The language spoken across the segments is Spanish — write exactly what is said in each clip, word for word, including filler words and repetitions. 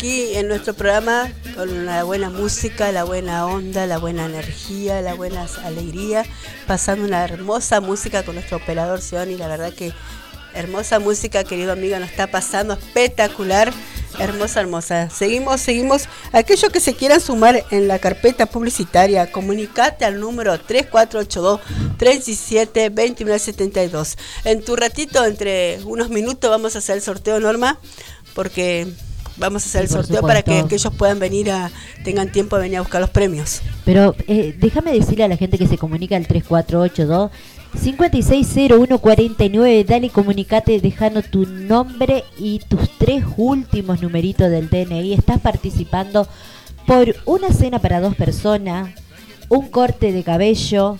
aquí en nuestro programa con la buena música, la buena onda, la buena energía, la buena alegría, pasando una hermosa música con nuestro operador Sion, y la verdad que hermosa música, querido amigo, nos está pasando espectacular, hermosa, hermosa. Seguimos, seguimos. Aquellos que se quieran sumar en la carpeta publicitaria, comunicate al número tres cuatro ocho dos, tres siete, dos nueve siete dos. En tu ratito, entre unos minutos, vamos a hacer el sorteo, Norma, porque vamos a hacer sí, el sorteo supuesto. Para que aquellos puedan venir a, tengan tiempo de venir a buscar los premios. Pero eh, déjame decirle a la gente que se comunica al tres cuatro ocho dos, cinco seis cero uno cuatro nueve, dale, comunicate dejando tu nombre y tus tres últimos numeritos del D N I. Estás participando por una cena para dos personas, un corte de cabello,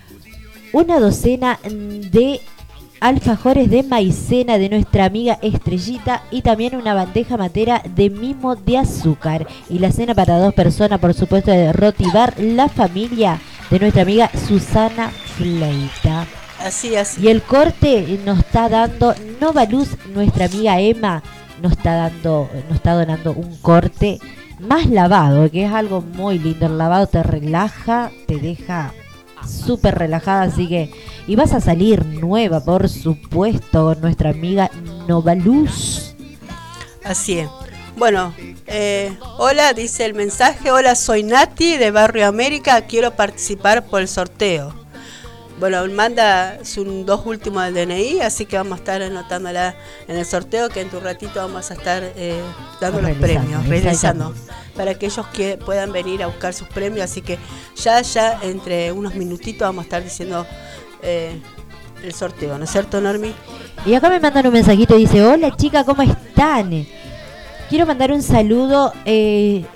una docena de alfajores de maicena de nuestra amiga Estrellita y también una bandeja matera de mimo de azúcar. Y la cena para dos personas, por supuesto, de Rotibar, la familia de nuestra amiga Susana Fleita. Así, así. Y el corte nos está dando Nova Luz, nuestra amiga Emma nos está dando, nos está donando un corte más lavado, que es algo muy lindo. El lavado te relaja, te deja súper relajada, así que y vas a salir nueva, por supuesto, con nuestra amiga Nova Luz. Así es. Bueno, eh, hola, dice el mensaje, hola, soy Nati de Barrio América, quiero participar por el sorteo. Bueno, manda sus dos últimos del D N I, así que vamos a estar anotándola en el sorteo, que en tu ratito vamos a estar eh, dando los premios, realizando, para aquellos que puedan venir a buscar sus premios, así que ya, ya, entre unos minutitos vamos a estar diciendo eh, el sorteo, ¿no es cierto, Normi? Y acá me mandan un mensajito y dice, hola chica, ¿cómo están? Quiero mandar un saludo, eh...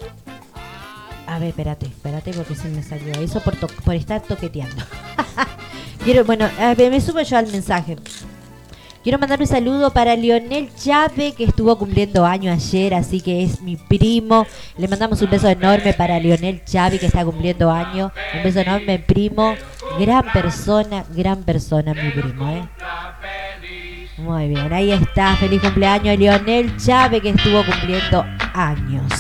a ver, espérate, espérate porque se me salió eso por, to- por estar toqueteando. Quiero, bueno, a ver, me subo yo al mensaje. Quiero mandar un saludo para Lionel Chave, que estuvo cumpliendo año ayer, así que es mi primo. Le mandamos un beso enorme para Lionel Chave, que está cumpliendo año. Un beso enorme, primo. Gran persona, gran persona, mi primo, ¿eh? Muy bien, ahí está. Feliz cumpleaños, Lionel Chave, que estuvo cumpliendo años.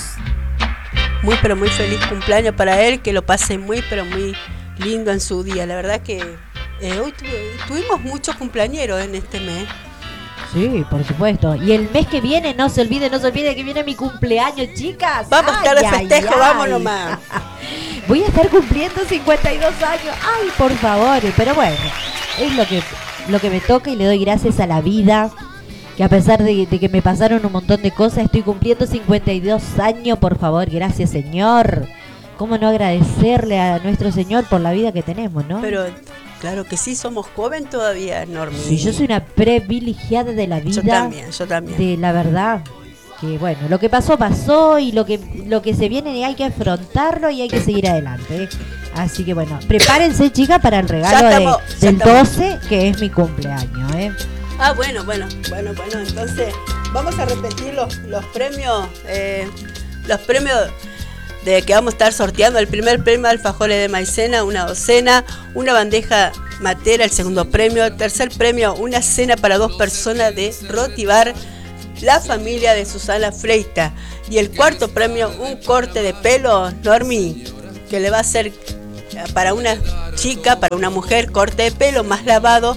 Muy, pero muy feliz cumpleaños para él, que lo pase muy, pero muy lindo en su día. La verdad que eh, hoy tu, tuvimos muchos cumpleañeros en este mes. Sí, por supuesto. Y el mes que viene, no se olvide, no se olvide que viene mi cumpleaños, chicas. Vamos a estar de festejo, ay, vamos nomás. Voy a estar cumpliendo cincuenta y dos años. Ay, por favor. Pero bueno, es lo que, lo que me toca y le doy gracias a la vida. Que a pesar de, de que me pasaron un montón de cosas, estoy cumpliendo cincuenta y dos años, por favor, gracias Señor. ¿Cómo no agradecerle a nuestro Señor por la vida que tenemos, no? Pero claro que sí, somos joven todavía, Normi. Sí, yo soy una privilegiada de la vida. Yo también, yo también. De la verdad, que bueno, lo que pasó, pasó, y lo que, lo que se viene hay que afrontarlo y hay que seguir adelante, ¿eh? Así que bueno, prepárense, chicas, para el regalo estamos, de, del estamos. doce, que es mi cumpleaños, ¿eh? Ah, bueno, bueno, bueno, bueno, entonces vamos a repetir los, los premios, eh, los premios de que vamos a estar sorteando. El primer premio, alfajores de maicena, una docena, una bandeja matera, el segundo premio. El tercer premio, una cena para dos personas de Rotibar, la familia de Susana Fleita. Y el cuarto premio, un corte de pelo, Normi, que le va a hacer para una chica, para una mujer, corte de pelo más lavado.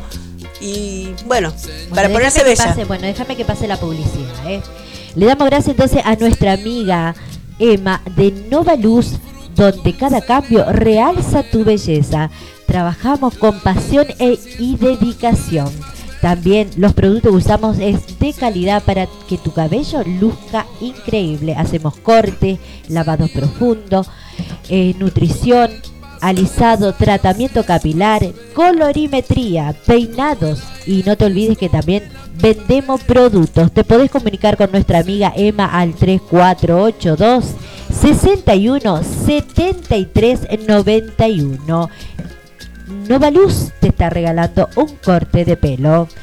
Y bueno, bueno para ponerse bella. Pase, bueno, déjame que pase la publicidad, ¿eh? Le damos gracias entonces a nuestra amiga Emma de Nova Luz, donde cada cambio realza tu belleza. Trabajamos con pasión e, y dedicación. También los productos que usamos es de calidad para que tu cabello luzca increíble. Hacemos corte, lavados profundos, eh, nutrición, alisado, tratamiento capilar, colorimetría, peinados, y no te olvides que también vendemos productos. Te podés comunicar con nuestra amiga Emma al tres cuatro ocho dos, seis uno, siete tres nueve uno. Nova Luz te está regalando un corte de pelo.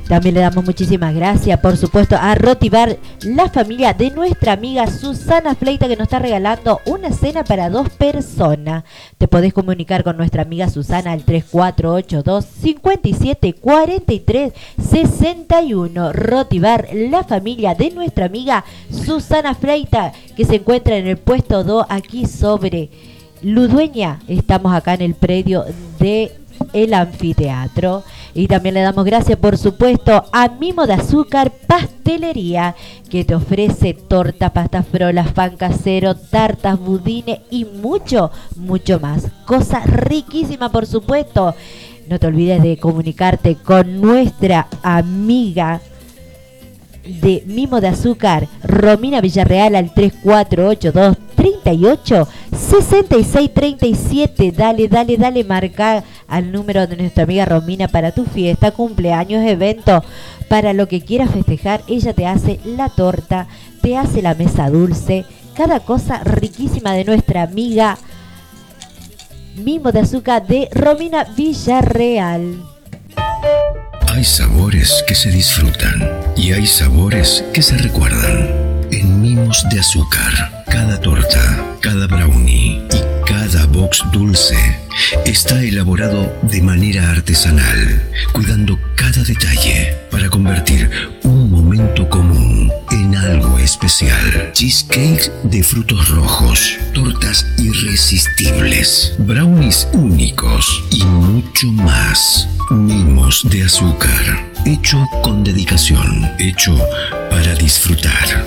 También le damos muchísimas gracias, por supuesto, a Rotibar, la familia de nuestra amiga Susana Fleita, que nos está regalando una cena para dos personas. Te podés comunicar con nuestra amiga Susana al tres cuatro ocho dos, cinco siete, cuatro tres, seis uno. Rotibar, la familia de nuestra amiga Susana Fleita, que se encuentra en el puesto dos, aquí sobre Ludueña. Estamos acá en el predio de el anfiteatro. Y también le damos gracias, por supuesto, a Mimo de Azúcar Pastelería, que te ofrece torta, pastas frolas, pan casero, tartas, budines y mucho, mucho más. Cosa riquísima, por supuesto. No te olvides de comunicarte con nuestra amiga de Mimo de Azúcar, Romina Villarreal, al tres cuatro ocho dos, treinta y ocho, sesenta y seis, treinta y siete. Dale, dale, dale, marca al número de nuestra amiga Romina para tu fiesta, cumpleaños, evento, para lo que quieras festejar. Ella te hace la torta, te hace la mesa dulce, cada cosa riquísima de nuestra amiga Mimo de Azúcar de Romina Villarreal. Hay sabores que se disfrutan y hay sabores que se recuerdan. En Mimos de Azúcar, cada torta, cada brownie y cada box dulce está elaborado de manera artesanal, cuidando cada detalle para convertir un momento común en algo especial. Cheesecake de frutos rojos, tortas irresistibles, brownies únicos y mucho más. Mimos de Azúcar, hecho con dedicación, hecho para disfrutar.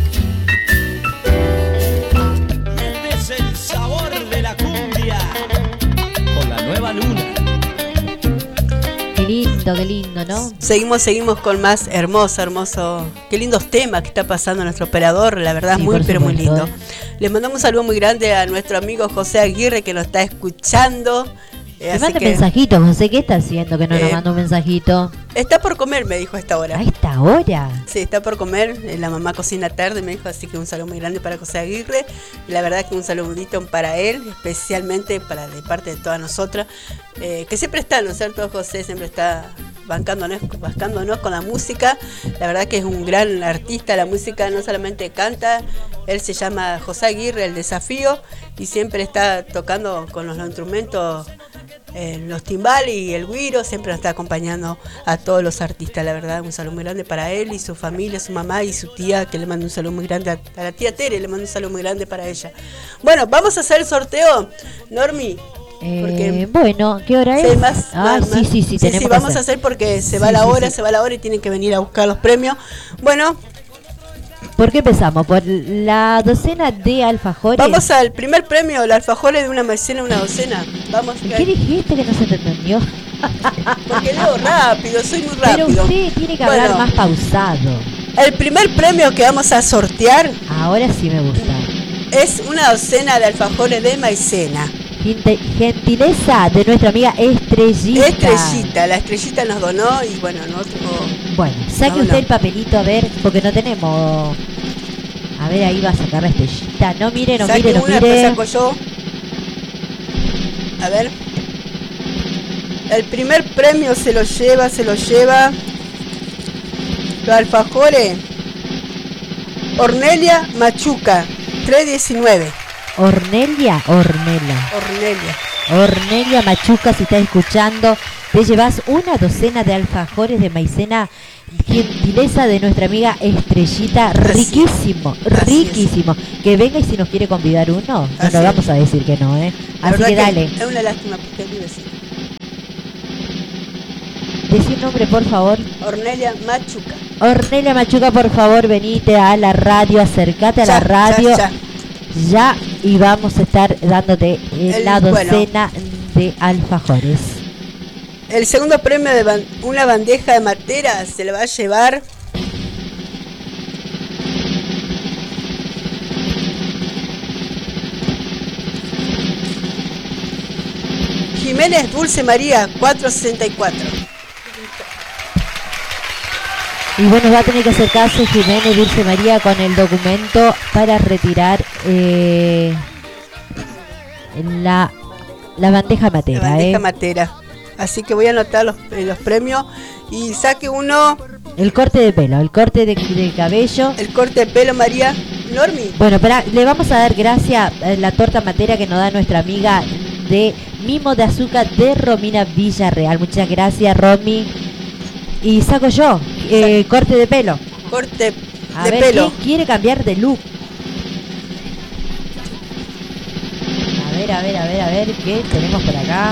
Este es el sabor de la cumbia con la nueva luna. Qué lindo, qué lindo, ¿no? Seguimos, seguimos con más hermoso, hermoso. Qué lindos temas que está pasando nuestro operador, la verdad, Sí, muy, por pero muy supuesto. lindo. Le mandamos un saludo muy grande a nuestro amigo José Aguirre, que nos está escuchando. Eh, Me así manda que mensajito, José, ¿qué está haciendo que no nos Eh, manda un mensajito? está por comer, me dijo a esta hora. A esta hora. Sí, está por comer. eh, La mamá cocina tarde, me dijo, así que un saludo muy grande para José Aguirre. Y la verdad que un saludito para él, especialmente para de parte de todas nosotras, eh, que siempre está, ¿no es cierto? José siempre está bancándonos, bancándonos con la música. La verdad que es un gran artista. La música no solamente canta, él se llama José Aguirre, El Desafío, y siempre está tocando con los instrumentos. Eh, los timbales y el güiro, siempre nos está acompañando a todos los artistas, la verdad, un saludo muy grande para él y su familia, su mamá y su tía, que le mando un saludo muy grande a, a la tía Tere, le mando un saludo muy grande para ella. Bueno, vamos a hacer el sorteo, Normi. Porque Eh, bueno, ¿qué hora sí, es? más, ah, más, sí, más. sí, sí, tenemos sí, que vamos hacer. a hacer porque se Sí, va la sí, hora, sí. se va la hora y tienen que venir a buscar los premios. Bueno, ¿Por qué empezamos? ¿Por la docena de alfajores? vamos al primer premio, el alfajores de una maicena, una docena. Vamos, ¿Qué dijiste que no se te entendió? porque leo rápido, soy muy Pero rápido. usted tiene que hablar Bueno. más pausado. El primer premio que vamos a sortear Ahora sí me gusta. es una docena de alfajores de maicena. Gente- gentileza de nuestra amiga Estrellita. Estrellita, la estrellita nos donó y bueno, nosotros... Bueno, saque No, usted no. el papelito, a ver, porque no tenemos... A ver, ahí va a sacar la Estrellita. No mire, no saque mire, no una, después mire. saco yo. A ver. El primer premio se lo lleva, se lo lleva... Los alfajores. Ornelia Machuca, tres diecinueve. Ornelia, Ornela. Ornelia. Ornelia Machuca, si estás escuchando, te llevas una docena de alfajores de maicena, gentileza de nuestra amiga Estrellita, Así es. riquísimo, Así riquísimo. Que venga y si nos quiere convidar uno, no Así nos es. vamos a decir que no, ¿eh? La Así verdad que dale, Es una lástima porque es mi vecino. decí un nombre, por favor. Ornelia Machuca. Ornelia Machuca, por favor, venite a la radio, acércate a Ya, la radio. ya, ya. Ya, y vamos a estar dándote eh, El- la bueno. docena de alfajores. El segundo premio de ban- una bandeja de matera se le va a llevar Jiménez Dulce María cuatrocientos sesenta y cuatro. Y bueno, va a tener que acercarse Jiménez Dulce María con el documento para retirar eh, la, la bandeja La matera. bandeja eh. matera. Así que voy a anotar los, eh, los premios y saque uno. El corte de pelo, el corte de, de cabello. El corte de pelo, María Normi. Bueno, para, le vamos a dar gracias a la torta matera que nos da nuestra amiga de Mimo de Azúcar de Romina Villarreal. Muchas gracias, Romy. Y saco yo, eh, corte de pelo. Corte A de ver, pelo. ¿quién quiere cambiar de look? A ver, a ver, a ver, a ver, ¿qué tenemos por acá?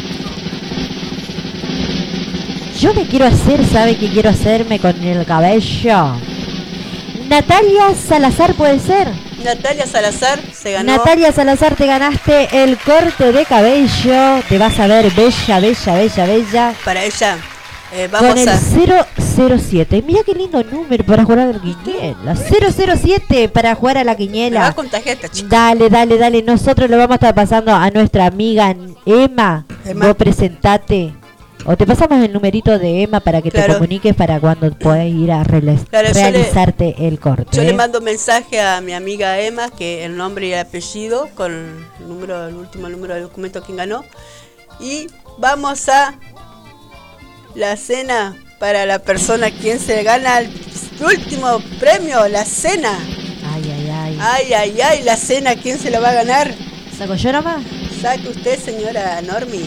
Yo me quiero hacer, ¿sabe qué quiero hacerme con el cabello? Natalia Salazar, ¿puede ser? Natalia Salazar se ganó. Natalia Salazar, te ganaste el corte de cabello. Te vas a ver bella, bella, bella, bella. Para ella, eh, vamos con el a... cero cero siete. Mira qué lindo número para jugar a la quiniela. cero cero siete para jugar a la Me va a quiniela. contagiar esta chica. Dale, dale, dale. Nosotros le vamos a estar pasando a nuestra amiga Emma. Emma. Vos presentate. O te pasamos el numerito de Emma para que Claro. te comuniques para cuando puedas ir a reala- Claro, yo le- realizarte el corte. Yo ¿eh? le mando un mensaje a mi amiga Emma, que el nombre y el apellido, con el número, el último número del documento quien ganó. Y vamos a la cena para la persona quien se gana el último premio, la cena. Ay, ay, ay. Ay, ay, ay, la cena, ¿quién se la va a ganar? ¿Saco yo nomás? Saque usted, señora Normi.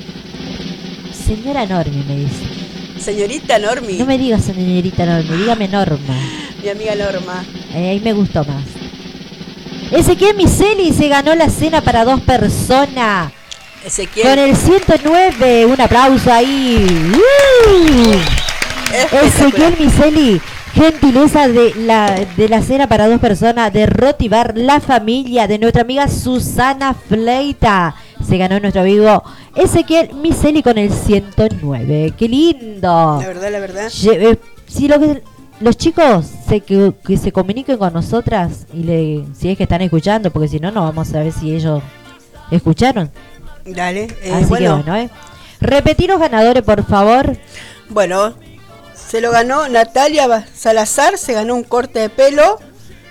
Señora Normi, me dice. Señorita Normi. No me digas señorita Normi, dígame Norma. Mi amiga Norma. Eh, ahí me gustó más. Ezequiel Miseli se ganó la cena para dos personas. Ezequiel. Con el ciento nueve, un aplauso ahí. ¡Uh! Espectacular. Ezequiel Miseli, gentileza de la de la cena para dos personas de Rotibar, la familia de nuestra amiga Susana Fleita. Se ganó nuestro amigo Ezequiel Miseli con el ciento nueve. ¡Qué lindo! La verdad, la verdad. Lle- eh, si lo que, los chicos se, que, que se comuniquen con nosotras y le, si es que están escuchando, porque si no, no vamos a ver si ellos escucharon. Dale. eh, Así bueno, que bueno, ¿eh? Repetí los ganadores, por favor. bueno, se lo ganó Natalia Salazar, se ganó un corte de pelo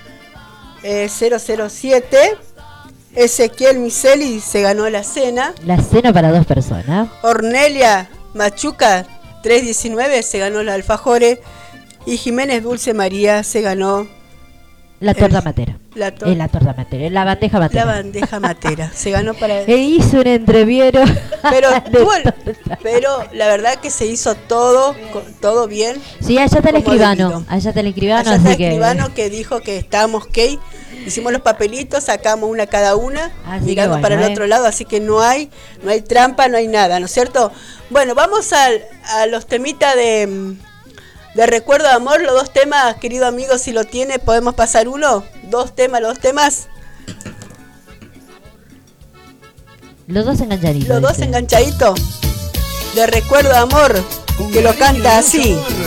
eh, cero cero siete. Ezequiel Miseli se ganó la cena. La cena para dos personas. Ornelia Machuca trescientos diecinueve se ganó los alfajores. Y Jiménez Dulce María se ganó La torta El- matera. la, to- Es la torta matera, es la bandeja la matera. bandeja matera. Se ganó para... E hizo un entreviero. Pero, de tuvo el- torta. pero la verdad que se hizo todo, co- todo bien. Sí, allá está el como escribano. debido. Allá está el escribano, Allá está así el que. escribano que dijo que estábamos ok. Hicimos los papelitos, sacamos una cada una, Así que mirando bueno, para el ¿eh? otro lado, así que no hay, no hay trampa, no hay nada, ¿no es cierto? Bueno, vamos al- a, los temitas de, de recuerdo de amor, los dos temas, querido amigo, si lo tiene, podemos pasar uno, dos temas, los dos temas, Los dos enganchaditos. los dos dice. enganchaditos, de recuerdo de amor, que lo canta así.